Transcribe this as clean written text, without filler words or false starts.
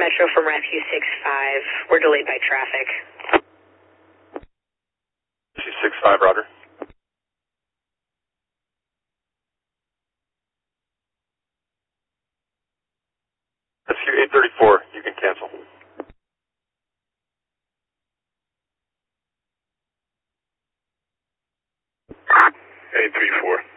Metro from Rescue 65. We're delayed by traffic. Rescue 65, Roger. Rescue 834, you can cancel. 834.